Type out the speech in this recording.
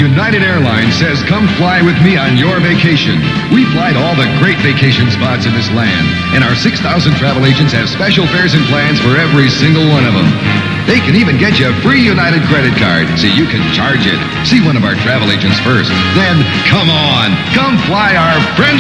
United Airlines says come fly with me on your vacation. We fly to all the great vacation spots in this land, and our 6,000 travel agents have special fares and plans for every single one of them. They can even get you a free United credit card so you can charge it. See one of our travel agents first. Then, come on, come fly our friendly